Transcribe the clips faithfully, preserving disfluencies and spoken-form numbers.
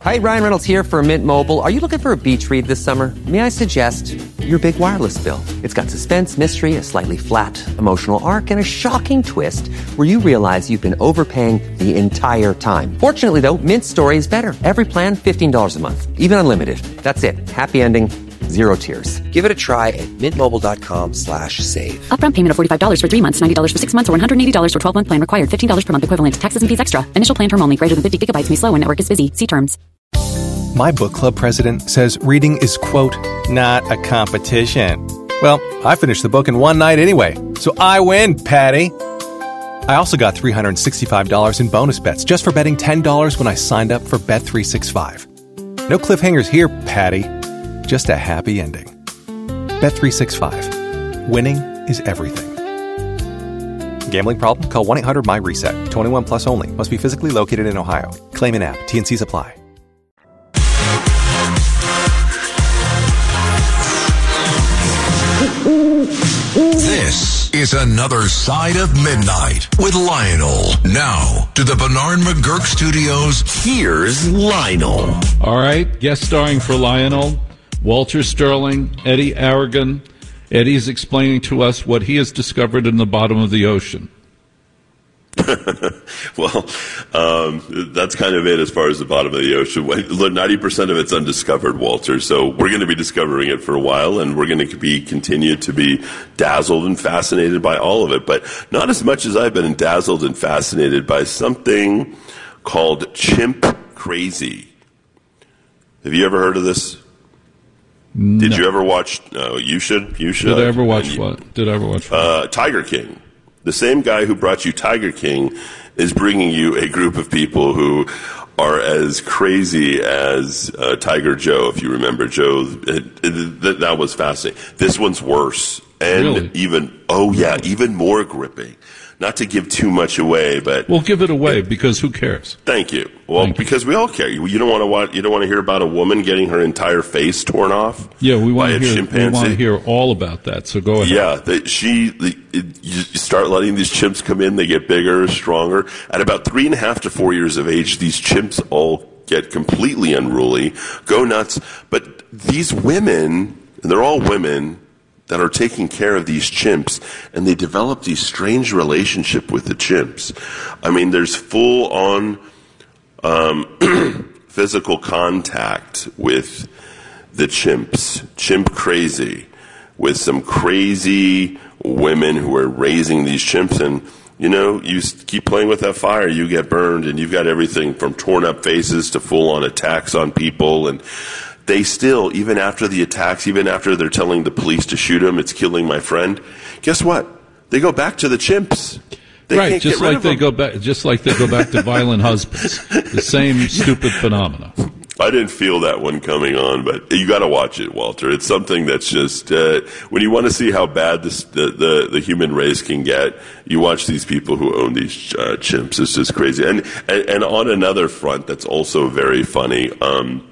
Hi, Ryan Reynolds here for Mint Mobile. Are you looking for a beach read this summer? May I suggest your big wireless bill? It's got suspense, mystery, a slightly flat emotional arc, and a shocking twist where you realize you've been overpaying the entire time. Fortunately, though, Mint's story is better. Every plan, fifteen dollars a month. Even unlimited. That's it. Happy ending. Zero tears. Give it a try at mintmobile.com slash save. Upfront payment of forty-five dollars for three months, ninety dollars for six months, or one hundred eighty dollars for twelve-month plan required. fifteen dollars per month equivalent. Taxes and fees extra. Initial plan term only. Greater than fifty gigabytes may slow when network is busy. See terms. My book club president says reading is, quote, not a competition. Well, I finished the book in one night anyway, so I win, Patty. I also got three hundred sixty-five dollars in bonus bets just for betting ten dollars when I signed up for Bet three sixty-five. No cliffhangers here, Patty. Just a happy ending. Bet three sixty-five. Winning is everything. Gambling problem? Call one eight hundred my reset. twenty-one plus only. Must be physically located in Ohio. Claim in app. T and C's apply. This is Another Side of Midnight with Lionel. Now, to the Bernard McGurk Studios, here's Lionel. All right, guest starring for Lionel, Walter Sterling, Eddie Aragon. Eddie's explaining to us what he has discovered in the bottom of the ocean. Well, um, that's kind of it as far as the bottom of the ocean. ninety percent of it's undiscovered, Walter. So we're going to be discovering it for a while, and we're going to be continue to be dazzled and fascinated by all of it. But not as much as I've been dazzled and fascinated by something called chimp crazy. Have you ever heard of this? No. Did you ever watch? No, you should. You should. Did I ever watch you, what? Did I ever watch what? Uh, Tiger King. The same guy who brought you Tiger King is bringing you a group of people who are as crazy as uh, Tiger Joe, if you remember Joe. It, it, that, that was fascinating. This one's worse. And really? even, oh yeah, even more gripping. Not to give too much away, but we'll give it away it, because who cares? Thank you. Well, Thank because you. we all care. You, you don't want to want you don't want to hear about a woman getting her entire face torn off. Yeah, we want by to a hear. chimpanzee. We want to hear all about that. So go ahead. Yeah, the, she. The, it, you start letting these chimps come in. They get bigger, stronger. At about three and a half to four years of age, these chimps all get completely unruly, go nuts. But these women, and they're all women, that are taking care of these chimps, and they develop these strange relationship with the chimps. I mean, there's full-on um, physical contact with the chimps, chimp crazy, with some crazy women who are raising these chimps. And, you know, you keep playing with that fire, you get burned, and you've got everything from torn-up faces to full-on attacks on people. And they still, even after the attacks, even after they're telling the police to shoot him, it's killing my friend, guess what? They go back to the chimps. They right, can't just get rid like of they them. go back, just like they go back to violent husbands. The same stupid phenomena. I didn't feel that one coming on, but you got to watch it, Walter. It's something that's just uh, when you want to see how bad this, the, the the human race can get. You watch these people who own these uh, chimps. It's just crazy. And, and and on another front, that's also very funny. Um,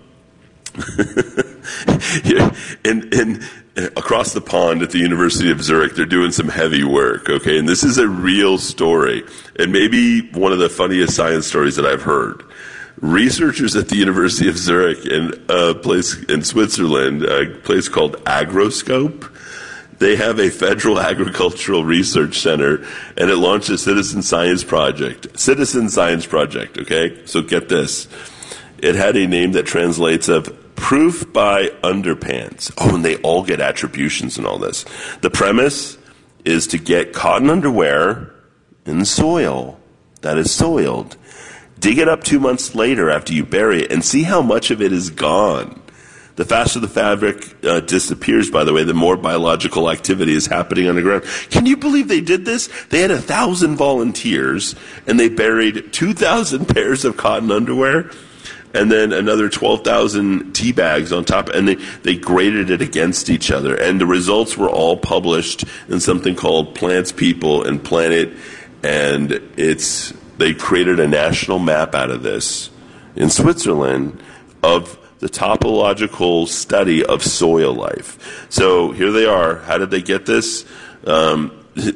in in across the pond at the University of Zurich, they're doing some heavy work. Okay, and this is a real story, and maybe one of the funniest science stories that I've heard. Researchers at the University of Zurich in a place in Switzerland, a place called Agroscope, they have a federal agricultural research center, and it launched a citizen science project. Citizen science project, okay? So get this. It had a name that translates of proof by underpants. Oh, and they all get attributions and all this. The premise is to get cotton underwear in soil that is soiled. Dig it up two months later after you bury it and see how much of it is gone. The faster the fabric uh, disappears, by the way, the more biological activity is happening underground. Can you believe they did this? They had a thousand volunteers, and they buried two thousand pairs of cotton underwear, and then another twelve thousand tea bags on top, and they, they graded it against each other. And the results were all published in something called Plants, People, and Planet, and it's... They created a national map out of this in Switzerland of the topological study of soil life. So here they are. How did they get this? Um,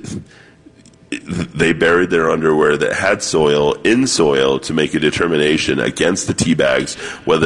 they buried their underwear that had soil in soil to make a determination against the tea bags whether